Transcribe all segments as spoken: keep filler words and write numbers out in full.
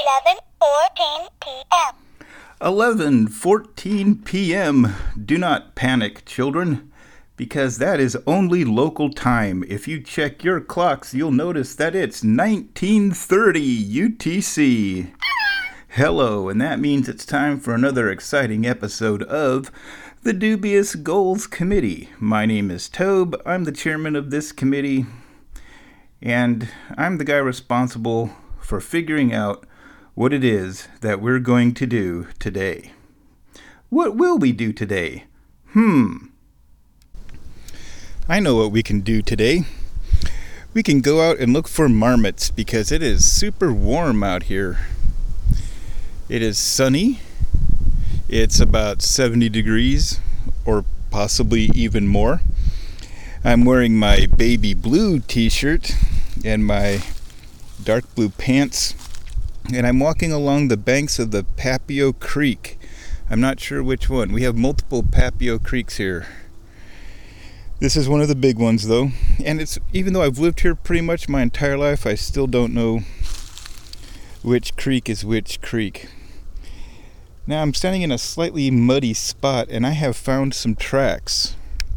eleven fourteen p.m. eleven fourteen p.m. Do not panic, children, because that is only local time. If you check your clocks, you'll notice that it's nineteen thirty U T C. Hello, and that means it's time for another exciting episode of the Dubious Goals Committee. My name is Tobe. I'm the chairman of this committee, and I'm the guy responsible for figuring out what it is that we're going to do today. What will we do today? Hmm. I know what we can do today. We can go out and look for marmots because it is super warm out here. It is sunny. It's about seventy degrees or possibly even more. I'm wearing my baby blue t-shirt and my dark blue pants, and I'm walking along the banks of the Papio Creek. I'm not sure which one. We have multiple Papio Creeks here. This is one of the big ones though, and it's even though I've lived here pretty much my entire life, I still don't know which creek is which creek. Now I'm standing in a slightly muddy spot, and I have found some tracks.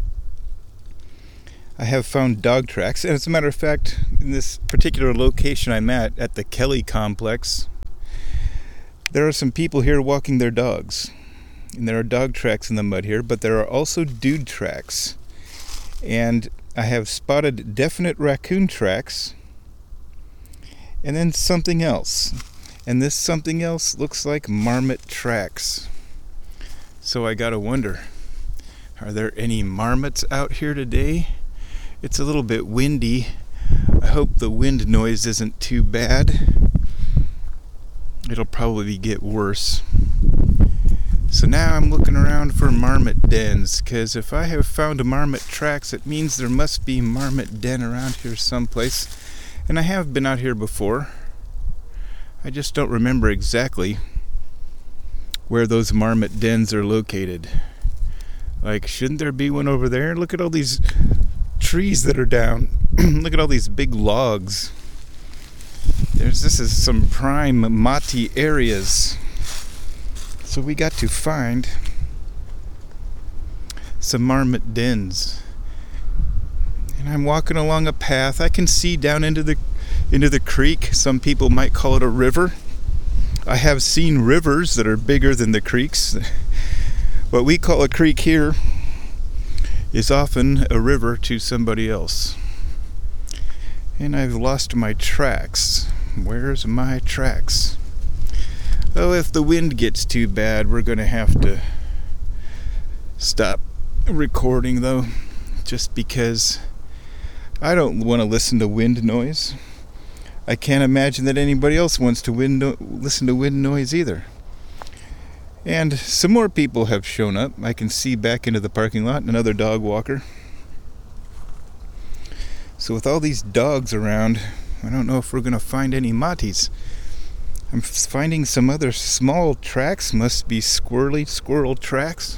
I have found dog tracks, and as a matter of fact, in this particular location I'm at, at the Kelly Complex, there are some people here walking their dogs. And there are dog tracks in the mud here, but there are also dude tracks. And I have spotted definite raccoon tracks, and then something else. And this something else looks like marmot tracks. So I gotta wonder, are there any marmots out here today? It's a little bit windy. I hope the wind noise isn't too bad. It'll probably get worse. So now I'm looking around for marmot dens, because if I have found marmot tracks, it means there must be marmot den around here someplace. And I have been out here before. I just don't remember exactly where those marmot dens are located. Like, shouldn't there be one over there? Look at all these trees that are down. Look at all these big logs. There's this is some prime mati areas. So we got to find some marmot dens. And I'm walking along a path. I can see down into the into the creek. Some people might call it a river. I have seen rivers that are bigger than the creeks. What we call a creek here is often a river to somebody else. And I've lost my tracks. Where's my tracks? Oh, if the wind gets too bad, we're going to have to stop recording, though, just because I don't want to listen to wind noise. I can't imagine that anybody else wants to wind no- listen to wind noise either. And some more people have shown up. I can see back into the parking lot another dog walker. So with all these dogs around, I don't know if we're going to find any matis. I'm finding some other small tracks, must be squirrely squirrel tracks.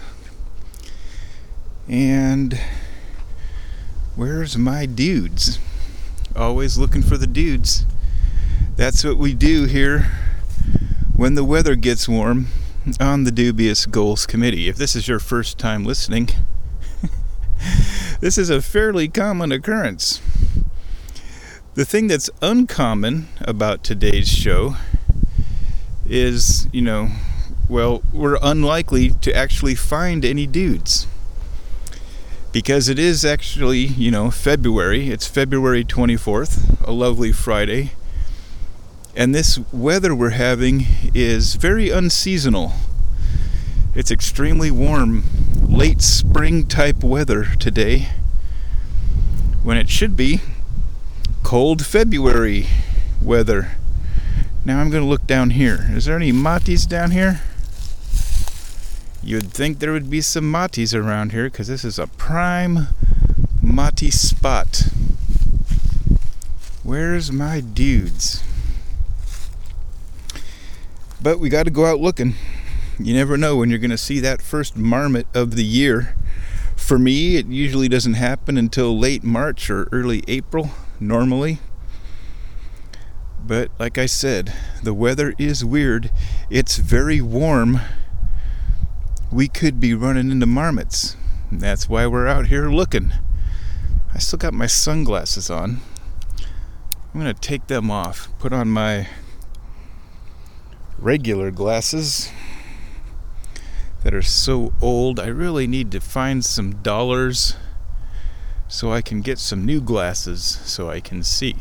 And where's my dudes? Always looking for the dudes. That's what we do here when the weather gets warm on the Dubious Goals Committee. If this is your first time listening, this is a fairly common occurrence. The thing that's uncommon about today's show is, you know, well, we're unlikely to actually find any dudes. Because it is actually, you know, February. It's February twenty-fourth, a lovely Friday. And this weather we're having is very unseasonal. It's extremely warm, late spring type weather today, when it should be cold February weather. Now I'm going to look down here. Is there any matis down here? You'd think there would be some matis around here, because this is a prime mati spot. Where's my dudes? But we got to go out looking. You never know when you're going to see that first marmot of the year. For me, it usually doesn't happen until late March or early April, normally. But like I said, the weather is weird. It's very warm. We could be running into marmots. That's why we're out here looking. I still got my sunglasses on. I'm going to take them off, put on my regular glasses that are so old. I really need to find some dollars so I can get some new glasses so I can see.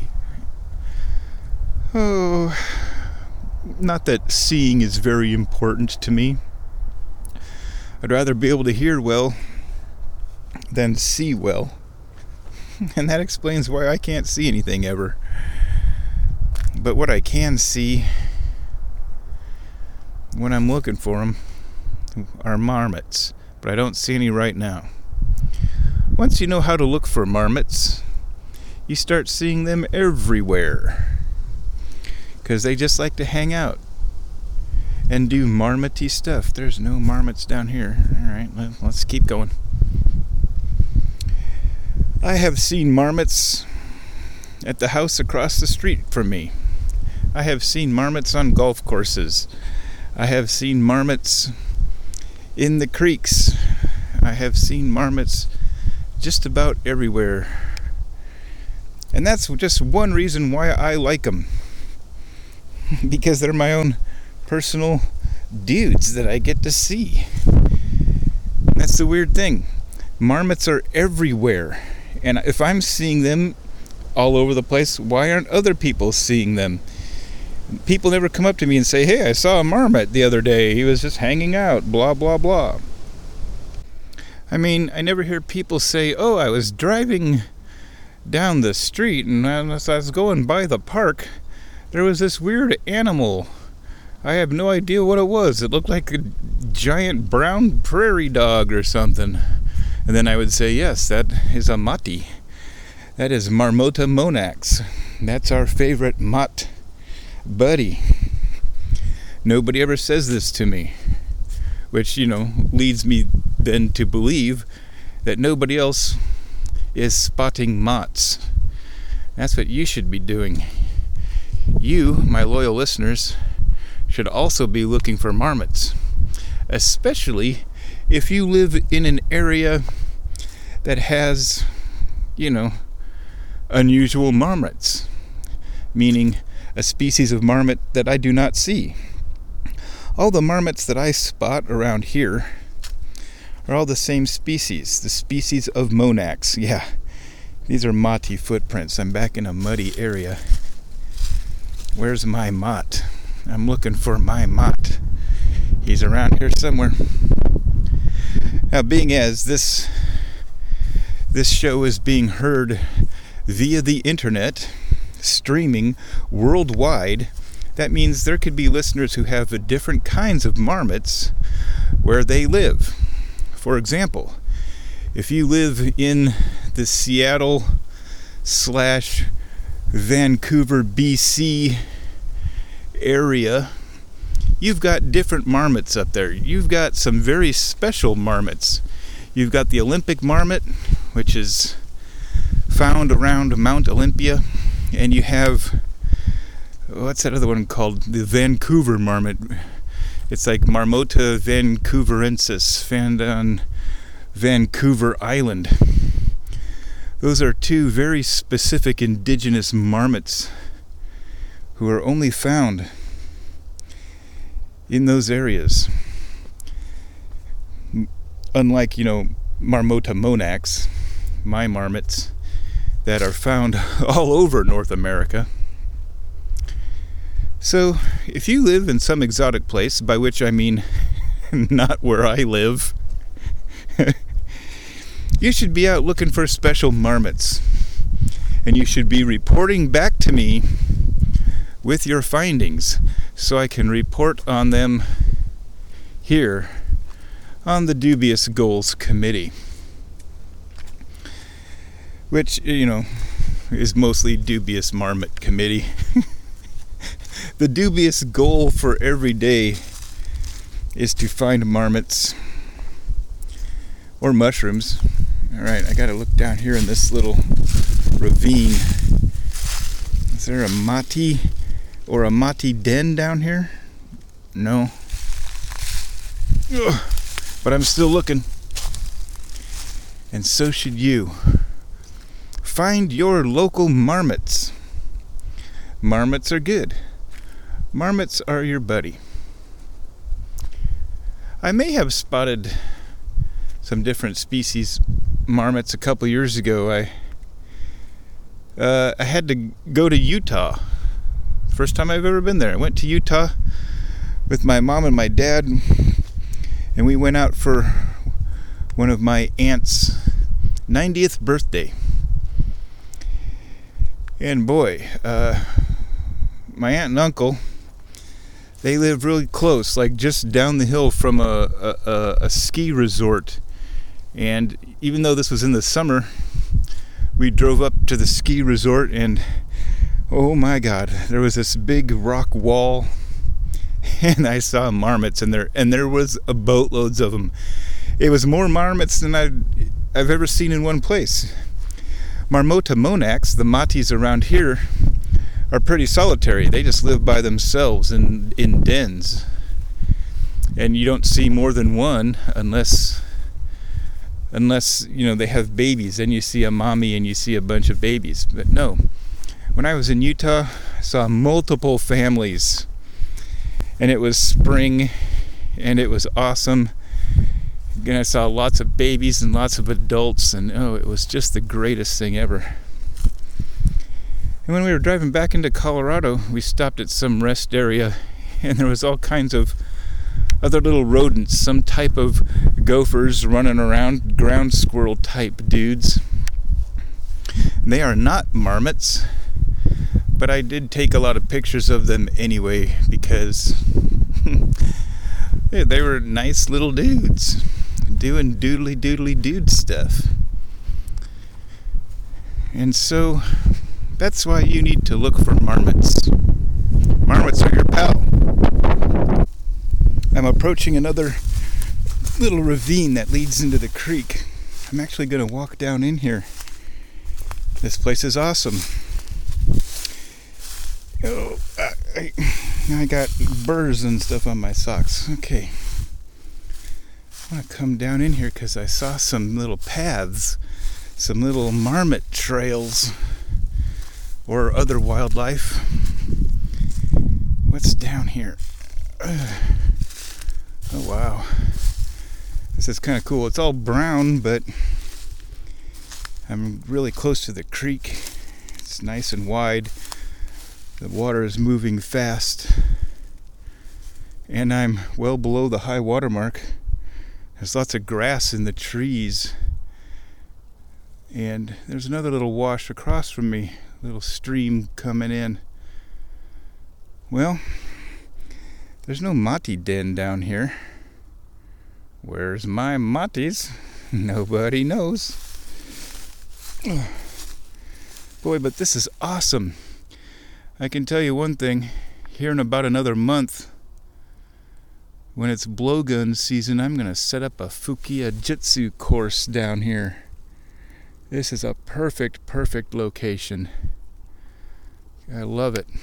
Oh, not that seeing is very important to me. I'd rather be able to hear well than see well. And that explains why I can't see anything ever. But what I can see when I'm looking for them are marmots. But I don't see any right now. Once you know how to look for marmots, you start seeing them everywhere. Because they just like to hang out and do marmoty stuff. There's no marmots down here. Alright, let's keep going. I have seen marmots at the house across the street from me. I have seen marmots on golf courses. I have seen marmots in the creeks. I have seen marmots just about everywhere. And that's just one reason why I like them. Because they're my own personal dudes that I get to see. That's the weird thing. Marmots are everywhere. And if I'm seeing them all over the place, why aren't other people seeing them? People never come up to me and say, hey, I saw a marmot the other day. He was just hanging out, blah, blah, blah. I mean, I never hear people say, oh, I was driving down the street and as I was going by the park, there was this weird animal. I have no idea what it was. It looked like a giant brown prairie dog or something. And then I would say, yes, that is a mati. That is Marmota monax. That's our favorite mott buddy. Nobody ever says this to me. Which, you know, leads me then to believe that nobody else is spotting motts. That's what you should be doing. You, my loyal listeners, should also be looking for marmots, especially if you live in an area that has, you know, unusual marmots, meaning a species of marmot that I do not see. All the marmots that I spot around here are all the same species, the species of monax. Yeah, these are mati footprints. I'm back in a muddy area. Where's my mott? I'm looking for my mott. He's around here somewhere. Now, being as this this show is being heard via the internet, streaming worldwide, that means there could be listeners who have different kinds of marmots where they live. For example, if you live in the Seattle slash Vancouver, B C area, you've got different marmots up there. You've got some very special marmots. You've got the Olympic marmot, which is found around Mount Olympia, and you have, what's that other one called? The Vancouver marmot. It's like Marmota vancouverensis, found on Vancouver Island. Those are two very specific indigenous marmots who are only found in those areas. Unlike, you know, Marmota monax, my marmots, that are found all over North America. So, if you live in some exotic place, by which I mean not where I live, you should be out looking for special marmots. And you should be reporting back to me with your findings so I can report on them here on the Dubious Goals Committee. Which, you know, is mostly Dubious Marmot Committee. The dubious goal for every day is to find marmots or mushrooms. Alright, I gotta look down here in this little ravine. Is there a mati or a mati den down here? No. Ugh. But I'm still looking. And so should you. Find your local marmots. Marmots are good. Marmots are your buddy. I may have spotted some different species marmots a couple years ago. I uh, I had to go to Utah. First time I've ever been there. I went to Utah with my mom and my dad, and we went out for one of my aunt's ninetieth birthday. And boy, uh, my aunt and uncle, they live really close, like just down the hill from a, a, a ski resort. And even though this was in the summer, we drove up to the ski resort, and oh my God, there was this big rock wall, and I saw marmots, and there and there was a boatloads of them. It was more marmots than I've, I've ever seen in one place. Marmota monax, the matis around here, are pretty solitary. They just live by themselves in, in dens. And you don't see more than one unless, unless, you know, they have babies. Then you see a mommy and you see a bunch of babies. But no, when I was in Utah, I saw multiple families. And it was spring, and it was awesome. And I saw lots of babies and lots of adults, and oh, it was just the greatest thing ever. And when we were driving back into Colorado, we stopped at some rest area, and there was all kinds of other little rodents, some type of gophers running around, ground squirrel type dudes. And they are not marmots, but I did take a lot of pictures of them anyway, because yeah, they were nice little dudes doing doodly doodly dude stuff. And so that's why you need to look for marmots. Marmots are your pal. I'm approaching another little ravine that leads into the creek. I'm actually going to walk down in here. This place is awesome. Oh, I, I got burrs and stuff on my socks. Okay. I want to come down in here because I saw some little paths, some little marmot trails, or other wildlife. What's down here? Uh, oh wow. This is kind of cool. It's all brown, but I'm really close to the creek. It's nice and wide. The water is moving fast. And I'm well below the high water mark. There's lots of grass in the trees. And there's another little wash across from me, a little stream coming in. Well, there's no mati den down here. Where's my matis? Nobody knows. Boy, but this is awesome. I can tell you one thing. Here in about another month, when it's blowgun season, I'm going to set up a Fukiya Jitsu course down here. This is a perfect, perfect location. I love it.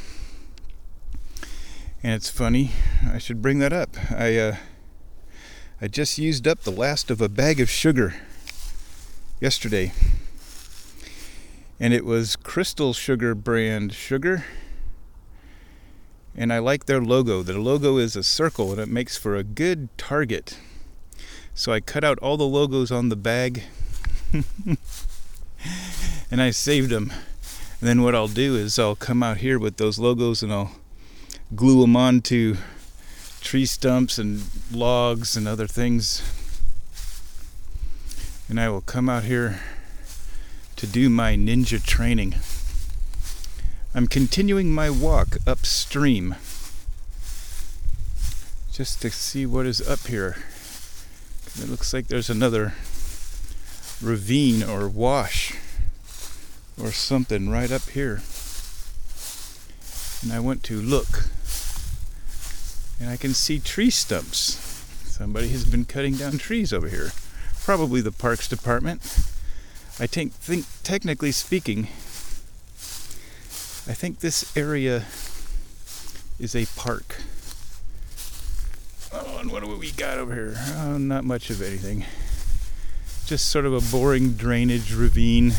And it's funny, I should bring that up. I uh, I just used up the last of a bag of sugar yesterday. And it was Crystal Sugar brand sugar. And I like their logo. Their logo is a circle, and it makes for a good target. So I cut out all the logos on the bag, and I saved them. And then what I'll do is I'll come out here with those logos, and I'll glue them onto tree stumps and logs and other things. And I will come out here to do my ninja training. I'm continuing my walk upstream just to see what is up here. It looks like there's another ravine or wash or something right up here. And I want to look. And I can see tree stumps. Somebody has been cutting down trees over here. Probably the Parks Department. I think, think technically speaking, I think this area is a park. Oh, and what do we got over here? Oh, not much of anything. Just sort of a boring drainage ravine.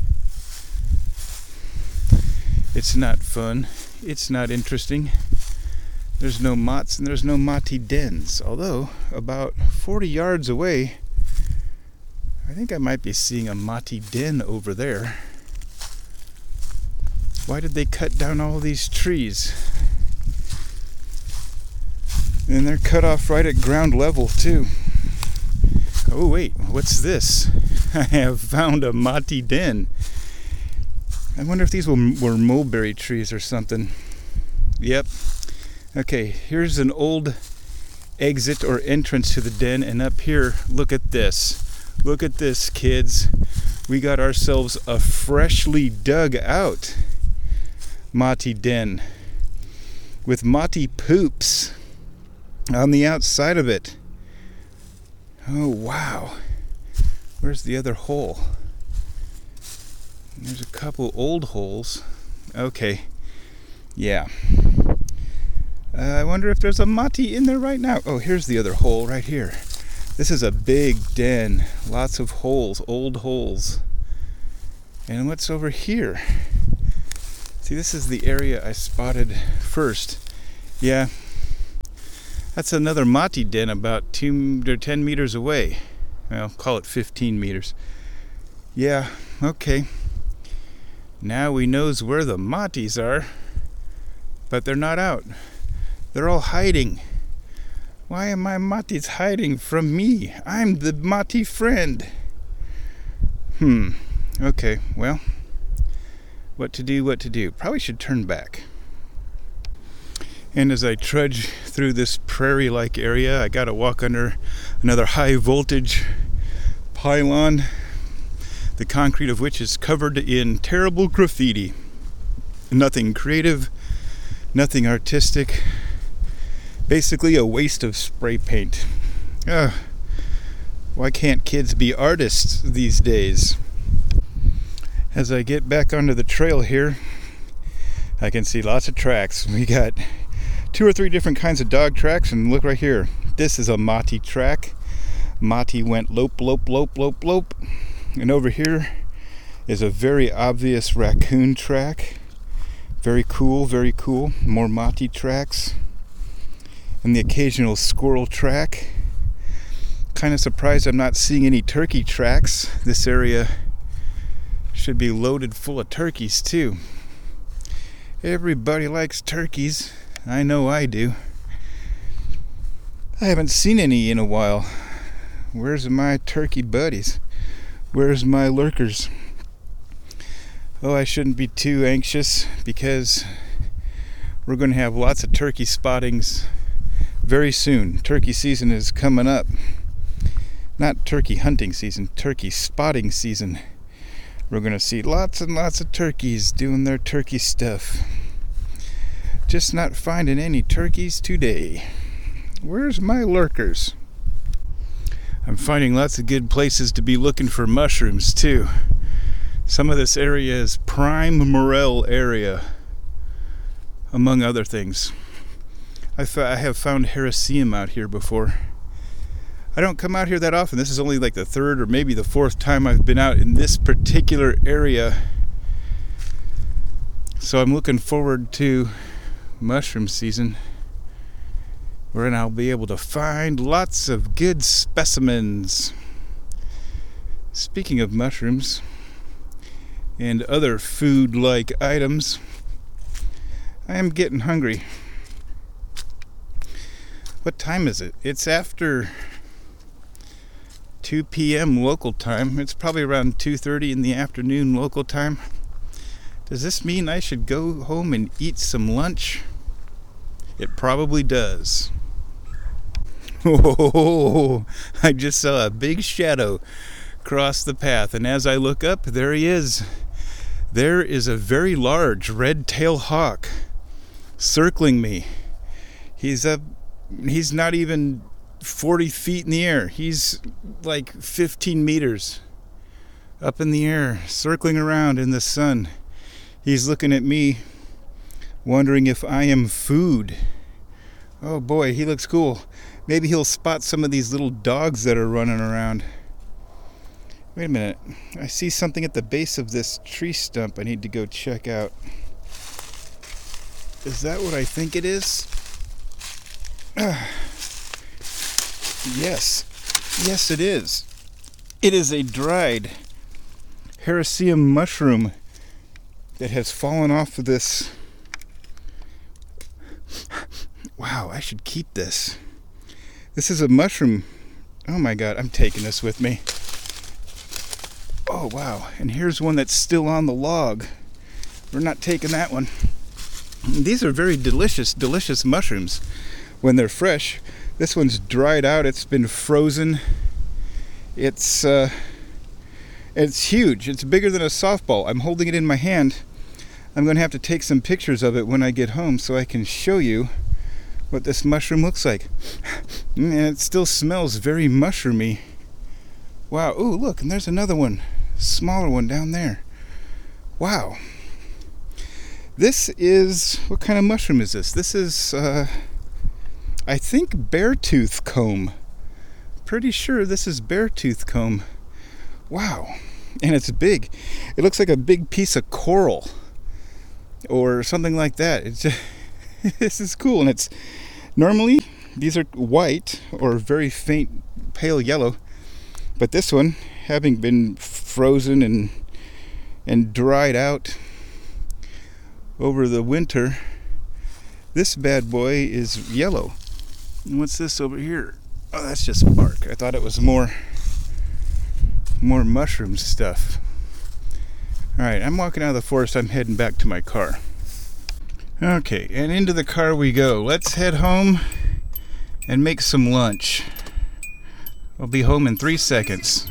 It's not fun. It's not interesting. There's no mott's and there's no mati dens. Although, about forty yards away, I think I might be seeing a mati den over there. Why did they cut down all these trees? And they're cut off right at ground level, too. Oh, wait, what's this? I have found a mati den. I wonder if these were, were mulberry trees or something. Yep. Okay, here's an old exit or entrance to the den, and up here, look at this. Look at this, kids. We got ourselves a freshly dug out mati den with mati poops on the outside of it. Oh, wow. Where's the other hole? There's a couple old holes. Okay. Yeah. Uh, I wonder if there's a mati in there right now. Oh, here's the other hole right here. This is a big den. Lots of holes, old holes. And what's over here? See, this is the area I spotted first. Yeah. That's another mati den about two or ten meters away. Well, call it fifteen meters. Yeah, okay. Now we knows where the matis are, but they're not out. They're all hiding. Why am my matis hiding from me? I'm the mati friend. Hmm. Okay, well, what to do, what to do. Probably should turn back. And as I trudge through this prairie-like area, I gotta walk under another high voltage pylon, the concrete of which is covered in terrible graffiti. Nothing creative, nothing artistic, basically a waste of spray paint. Ugh. Why can't kids be artists these days? As I get back onto the trail here, I can see lots of tracks. We got two or three different kinds of dog tracks, and look right here. This is a mati track. Mati went lope, lope, lope, lope, lope. And over here is a very obvious raccoon track. Very cool, very cool. More mati tracks. And the occasional squirrel track. Kind of surprised I'm not seeing any turkey tracks. This area should be loaded full of turkeys too. Everybody likes turkeys. I know I do. I haven't seen any in a while. Where's my turkey buddies? Where's my lurkers? Oh, I shouldn't be too anxious because we're going to have lots of turkey spottings very soon. Turkey season is coming up. Not turkey hunting season, turkey spotting season. We're going to see lots and lots of turkeys doing their turkey stuff. Just not finding any turkeys today. Where's my lurkers? I'm finding lots of good places to be looking for mushrooms too. Some of this area is prime morel area, among other things. I, f- I have found Hericium out here before. I don't come out here that often. This is only like the third or maybe the fourth time I've been out in this particular area. So I'm looking forward to mushroom season, wherein I'll be able to find lots of good specimens. Speaking of mushrooms and other food-like items, I am getting hungry. What time is it? It's after two p.m. local time. It's probably around two thirty in the afternoon local time. Does this mean I should go home and eat some lunch? It probably does. Oh, I just saw a big shadow cross the path, and as I look up, there he is. There is a very large red-tailed hawk circling me. He's up, he's not even forty feet in the air. He's like fifteen meters up in the air, circling around in the sun. He's looking at me wondering if I am food. Oh boy, he looks cool. Maybe he'll spot some of these little dogs that are running around. Wait a minute. I see something at the base of this tree stump I need to go check out. Is that what I think it is? Ah. Yes. Yes, it is. It is a dried Hericium mushroom that has fallen off of this. Wow, I should keep this. This is a mushroom. Oh my god, I'm taking this with me. Oh wow, and here's one that's still on the log. We're not taking that one. These are very delicious, delicious mushrooms when they're fresh. This one's dried out, it's been frozen. It's uh, it's huge. It's bigger than a softball. I'm holding it in my hand. I'm going to have to take some pictures of it when I get home so I can show you what this mushroom looks like. And it still smells very mushroomy. Wow. Ooh, look, and there's another one. Smaller one down there. Wow. This is, what kind of mushroom is this? This is, uh, I think beartooth comb. Pretty sure this is beartooth comb. Wow. And it's big. It looks like a big piece of coral or something like that. It's just, this is cool. And it's normally these are white or very faint pale yellow, but this one, having been frozen and and dried out over the winter, this bad boy is yellow. And what's this over here? Oh, that's just bark. I thought it was more more mushroom stuff. Alright, I'm walking out of the forest. I'm heading back to my car. Okay, and into the car we go. Let's head home and make some lunch. I'll be home in three seconds.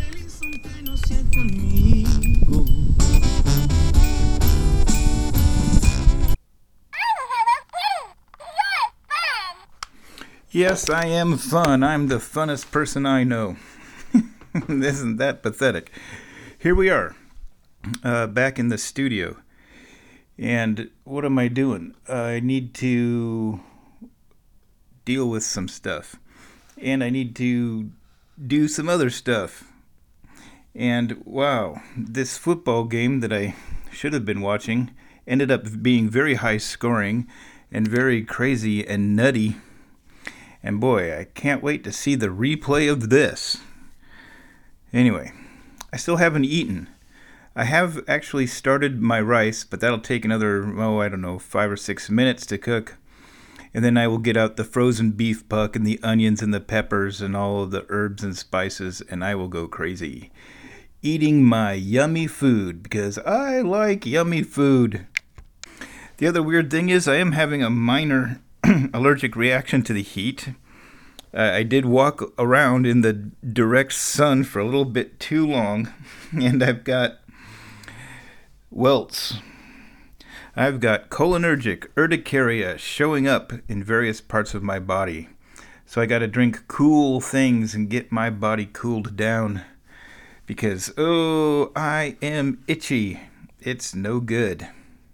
Yes, I am fun. I'm the funnest person I know. Isn't that pathetic? Here we are, uh, back in the studio. And what am I doing? Uh, I need to deal with some stuff. And I need to do some other stuff. And wow, this football game that I should have been watching ended up being very high scoring and very crazy and nutty. And boy, I can't wait to see the replay of this. Anyway, I still haven't eaten. I have actually started my rice, but that'll take another, oh, I don't know, five or six minutes to cook. And then I will get out the frozen beef puck and the onions and the peppers and all of the herbs and spices, and I will go crazy. Eating my yummy food, because I like yummy food. The other weird thing is I am having a minor allergic reaction to the heat. Uh, I did walk around in the direct sun for a little bit too long, and I've got welts. I've got cholinergic urticaria showing up in various parts of my body. So I got to drink cool things and get my body cooled down, because, oh, I am itchy. It's no good.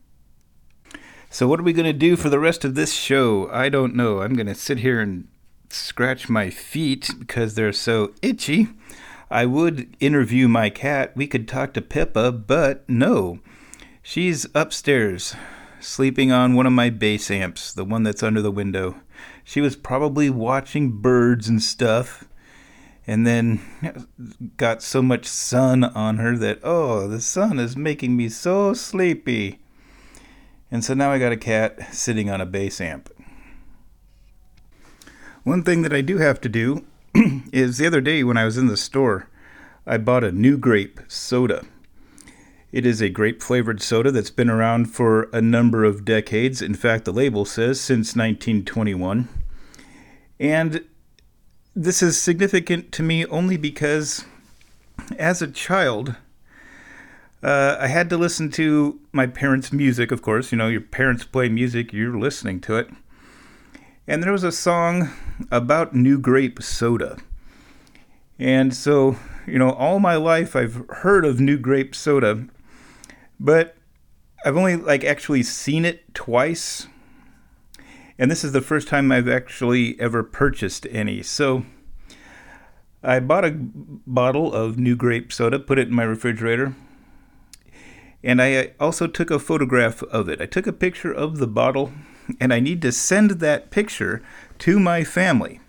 So what are we going to do for the rest of this show? I don't know. I'm going to sit here and scratch my feet because they're so itchy. I would interview my cat. We could talk to Pippa, but no. She's upstairs, sleeping on one of my bass amps, the one that's under the window. She was probably watching birds and stuff, and then got so much sun on her that, oh, the sun is making me so sleepy. And so now I got a cat sitting on a bass amp. One thing that I do have to do is the other day when I was in the store, I bought a New Grape soda. It is a grape-flavored soda that's been around for a number of decades. In fact, the label says since nineteen twenty-one. And this is significant to me only because as a child, uh, I had to listen to my parents' music, of course. You know, your parents play music, you're listening to it. And there was a song about New Grape soda. And so, you know, all my life I've heard of New Grape soda, but I've only like actually seen it twice, and this is the first time I've actually ever purchased any. So I bought a bottle of New Grape soda, put it in my refrigerator, and I also took a photograph of it. I took a picture of the bottle, and I need to send that picture to my family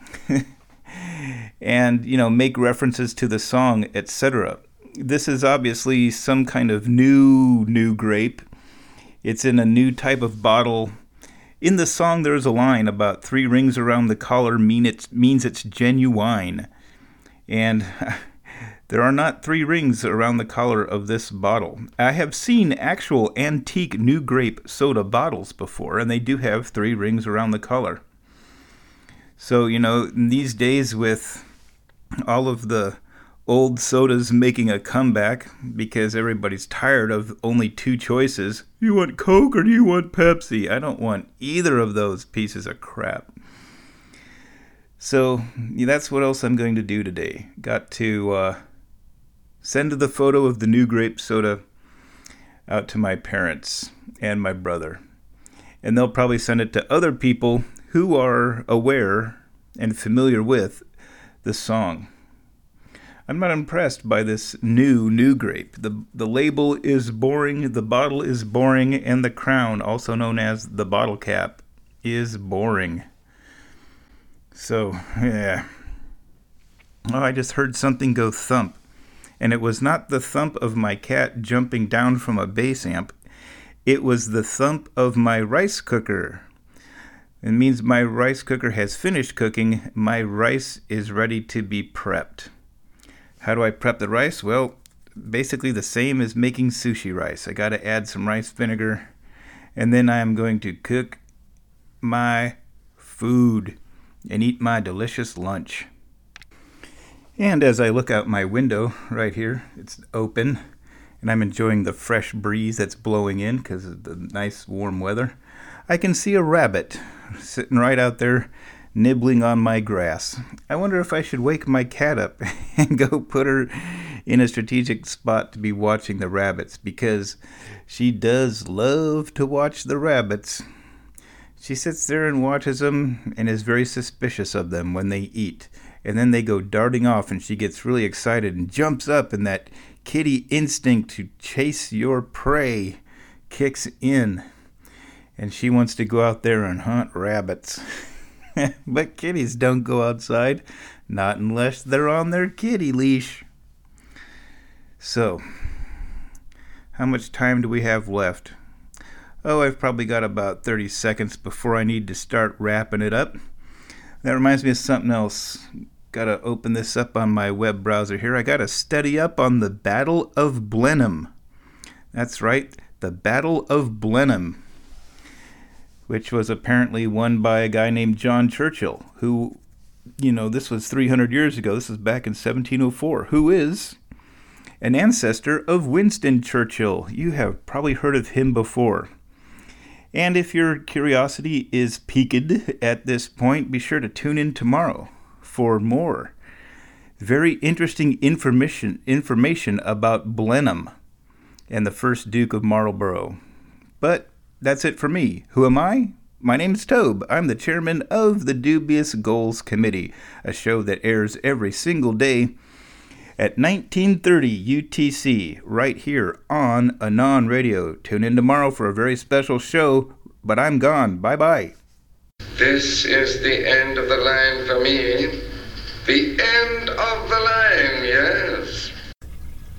and, you know, make references to the song, et cetera. This is obviously some kind of new, new grape. It's in a new type of bottle. In the song, there's a line about three rings around the collar mean it's, means it's genuine. And there are not three rings around the collar of this bottle. I have seen actual antique New Grape soda bottles before, and they do have three rings around the collar. So, you know, in these days with all of the old sodas making a comeback because everybody's tired of only two choices. You want Coke or do you want Pepsi? I don't want either of those pieces of crap. So yeah, that's what else I'm going to do today. Got to uh, send the photo of the New Grape soda out to my parents and my brother. And they'll probably send it to other people who are aware and familiar with the song. I'm not impressed by this new New Grape. The, the label is boring, the bottle is boring, and the crown, also known as the bottle cap, is boring. So, yeah. Oh, I just heard something go thump. And it was not the thump of my cat jumping down from a bass amp. It was the thump of my rice cooker. It means my rice cooker has finished cooking. My rice is ready to be prepped. How do I prep the rice? Well, basically the same as making sushi rice. I got to add some rice vinegar, and then I am going to cook my food and eat my delicious lunch. And as I look out my window right here, it's open, and I'm enjoying the fresh breeze that's blowing in because of the nice warm weather. I can see a rabbit sitting right out there nibbling on my grass. I wonder if I should wake my cat up and go put her in a strategic spot to be watching the rabbits, because she does love to watch the rabbits. She sits there and watches them and is very suspicious of them when they eat. And then they go darting off and she gets really excited and jumps up, and that kitty instinct to chase your prey kicks in. And she wants to go out there and hunt rabbits. But kitties don't go outside, not unless they're on their kitty leash. So, how much time do we have left? Oh, I've probably got about thirty seconds before I need to start wrapping it up. That reminds me of something else. Got to open this up on my web browser here. I got to study up on the Battle of Blenheim. That's right, the Battle of Blenheim, which was apparently won by a guy named John Churchill, who, you know, this was three hundred years ago. This was back in seventeen oh four, who is an ancestor of Winston Churchill. You have probably heard of him before. And if your curiosity is piqued at this point, be sure to tune in tomorrow for more very interesting information information about Blenheim and the first Duke of Marlborough. But that's it for me. Who am I? My name is Tobe. I'm the chairman of the Dubious Goals Committee, a show that airs every single day at nineteen thirty U T C, right here on Anon Radio. Tune in tomorrow for a very special show, but I'm gone. Bye-bye. This is the end of the line for me. The end of the line.